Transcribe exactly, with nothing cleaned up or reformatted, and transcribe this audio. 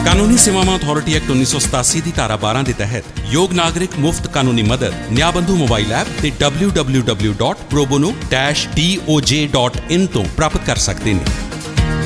ਕਾਨੂੰਨੀ ਸੇਵਾਵਾਂ authority act ਉੱਨੀ ਸੌ ਸਤਾਸੀ ਦੀ ਧਾਰਾ ਬਾਰਾਂ ਦੇ ਤਹਿਤ ਯੋਗ ਨਾਗਰਿਕ ਮੁਫਤ ਕਾਨੂੰਨੀ ਮਦਦ ਨਿਆਬੰਧੂ ਮੋਬਾਈਲ ਐਪ ਤੇ W W W dot ਪ੍ਰੋਬੋਨੋ dash D O ਜੇ ਡਾਟ ਇਨ ਤੋਂ ਪ੍ਰਾਪਤ ਕਰ ਸਕਦੇ ਨੇ।